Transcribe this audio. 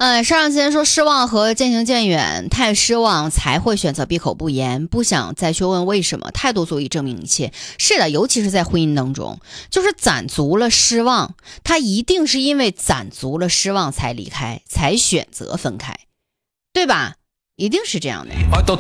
上期说失望和渐行渐远，太失望才会选择闭口不言，不想再去问为什么，态度足以证明一切。是的，尤其是在婚姻当中，就是攒足了失望，他一定是因为攒足了失望才离开，才选择分开，对吧？一定是这样的。